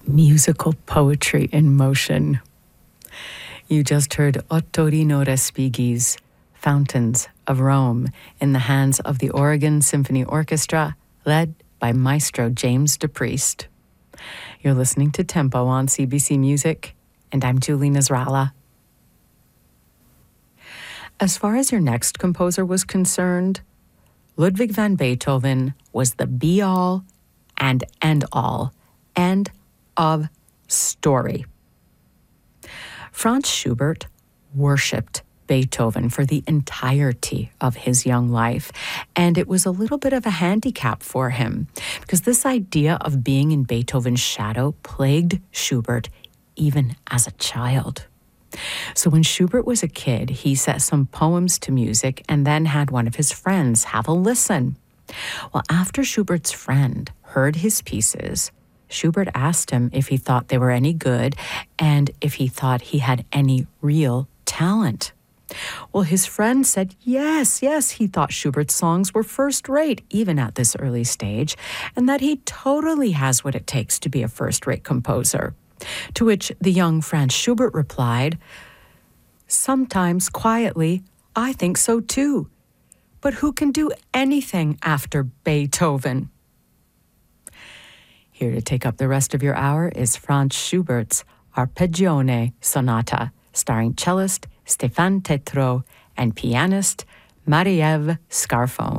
Musical poetry in motion. You just heard Ottorino Respighi's Fountains of Rome in the hands of the Oregon Symphony Orchestra, led by Maestro James DePriest. You're listening to Tempo on CBC Music, and I'm Julie Nasrallah. As far as your next composer was concerned, Ludwig van Beethoven was the be-all and end-all, end of story. Franz Schubert worshipped Beethoven for the entirety of his young life, and it was a little bit of a handicap for him because this idea of being in Beethoven's shadow plagued Schubert even as a child. So when Schubert was a kid, he set some poems to music and then had one of his friends have a listen. Well, after Schubert's friend heard his pieces, Schubert asked him if he thought they were any good and if he thought he had any real talent. Well, his friend said yes, he thought Schubert's songs were first-rate, even at this early stage, and that he totally has what it takes to be a first-rate composer. To which the young Franz Schubert replied, "Sometimes, quietly, I think so too. But who can do anything after Beethoven?" Here to take up the rest of your hour is Franz Schubert's Arpeggione Sonata, starring cellist Stéphane Tétrault and pianist Marie-Ève Scarfone.